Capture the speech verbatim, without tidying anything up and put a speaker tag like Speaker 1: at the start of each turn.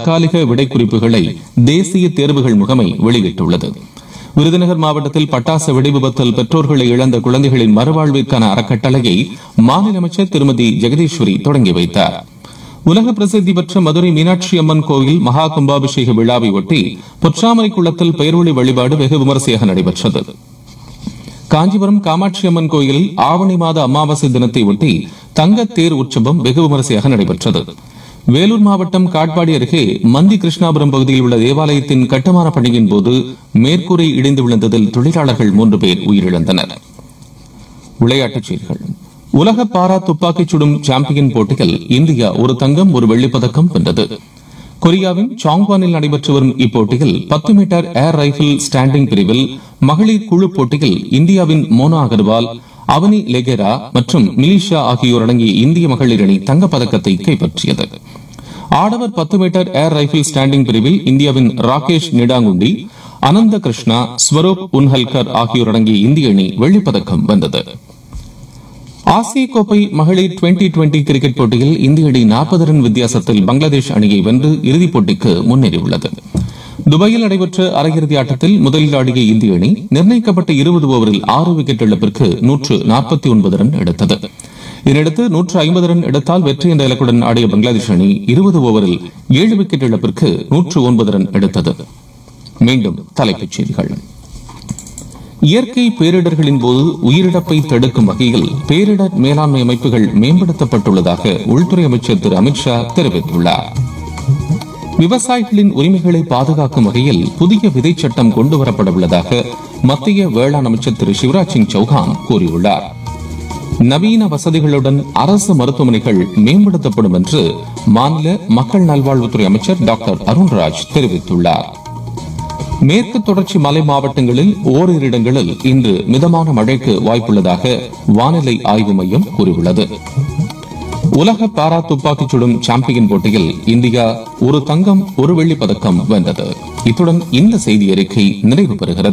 Speaker 1: தற்காலிக விடைக்குறிப்புகளை தேசிய தேர்வுகள் முகமை வெளியிட்டுள்ளது. விருதுநகர் மாவட்டத்தில் பட்டாசு வெடிவிபத்தில் பெற்றோர்களை இழந்த குழந்தைகளின் மறுவாழ்விற்கான அறக்கட்டளையை மாநில அமைச்சர் திருமதி ஜெகதீஸ்வரி தொடங்கி வைத்தார். உலக பிரசித்தி பெற்ற மதுரை மீனாட்சி அம்மன் கோவில் மகா கும்பாபிஷேக விழாவை ஒட்டி பொற்றாமரை குளத்தில் பெயர்வழி வழிபாடு வெகு விமரிசையாக நடைபெற்றது. காஞ்சிபுரம் காமாட்சி அம்மன் கோயிலில் ஆவணி மாத அமாவாசை தினத்தை ஒட்டி தங்கத் தேர் உற்சவம் வெகு விமரிசையாக நடைபெற்றது. வேலூர் மாவட்டம் காட்பாடி அருகே மந்தி கிருஷ்ணாபுரம் பகுதியில் உள்ள தேவாலயத்தின் கட்டுமான பணியின் போது மேற்கூரை இடிந்து விழுந்ததில் தொழிலாளர்கள் மூன்று பேர் உயிரிழந்தனர். விளையாட்டுச் செய்திகள். உலக பாரா துப்பாக்கிச் சுடும் சாம்பியன் போட்டியில் இந்தியா ஒரு தங்கம் ஒரு வெள்ளிப்பதக்கம் வென்றது. கொரியாவின் சாங்வானில் நடைபெற்று வரும் இப்போட்டியில் பத்து மீட்டர் ஏர் ரைபிள் ஸ்டாண்டிங் பிரிவில் மகளிர் குழு போட்டியில் இந்தியாவின் மோனா அகர்வால், அவனி லெகேரா மற்றும் மிலிஷா ஆகியோர் அடங்கிய இந்திய மகளிர் அணி தங்கப்பதக்கத்தை கைப்பற்றியது. ஆடவர் பத்து மீட்டர் ஏர் ரைபிள் ஸ்டாண்டிங் பிரிவில் இந்தியாவின் ராகேஷ் நிடாங்குண்டி, அனந்த கிருஷ்ணா, ஸ்வரூப் உன்ஹல்கர் ஆகியோர் அடங்கிய இந்திய அணி வெள்ளிப்பதக்கம் வென்றது. ஆசிய கோப்பை மகளிர் டுவெண்டி டுவெண்டி கிரிக்கெட் போட்டியில் இந்திய அணி நாற்பது ரன் வித்தியாசத்தில் பங்களாதேஷ் அணியை வென்று இறுதிப் போட்டிக்கு முன்னேறியுள்ளது. துபாயில் நடைபெற்ற அரையிறுதி ஆட்டத்தில் முதலில் ஆடிய இந்திய அணி நிர்ணயிக்கப்பட்ட இருபது ஓவரில் ஆறு விக்கெட் இழப்பிற்கு நூற்று நாற்பத்தி ஒன்பது ரன் எடுத்தது. இதனையடுத்து நூற்று ஐம்பது ரன் எடுத்தால் வெற்றி என்ற இலக்குடன் ஆடிய பங்களாதேஷ் அணி இருபது ஓவரில் ஏழு விக்கெட் இழப்பிற்கு நூற்று ஒன்பது ரன் எடுத்தது. மீண்டும் தலைப்புச் செய்திகள். இயற்கை பேரிடர்களின் போது உயிரிழப்பை தடுக்கும் வகையில் பேரிடர் மேலாண்மை அமைப்புகள் மேம்படுத்தப்பட்டுள்ளதாக உள்துறை அமைச்சர் திரு அமித்ஷா தெரிவித்துள்ளார். விவசாயிகளின் உரிமைகளை பாதுகாக்கும் வகையில் புதிய விதை சட்டம் கொண்டுவரப்பட உள்ளதாக மத்திய வேளாண் அமைச்சர் திரு சிவராஜ் சிங் சௌஹான் கூறியுள்ளார். நவீன வசதிகளுடன் அரசு மருத்துவமனைகள் மேம்படுத்தப்படும் என்று மாநில மக்கள் நல்வாழ்வுத்துறை அமைச்சர் டாக்டர் அருண்ராஜ் தெரிவித்துள்ளார். மேற்கு தொடர்ச்சி மலை மாவட்டங்களில் ஓரிரு இடங்களில் இன்று மிதமான மழைக்கு வாய்ப்புள்ளதாக வானிலை ஆய்வு மையம் கூறியுள்ளது. உலக பாரா துப்பாக்கிச் சுடும் சாம்பியன் போட்டியில் இந்தியா ஒரு தங்கம் ஒரு வெள்ளிப் பதக்கம் வென்றது. இத்துடன் இந்த செய்தி அறிக்கை நிறைவு பெறுகிறது.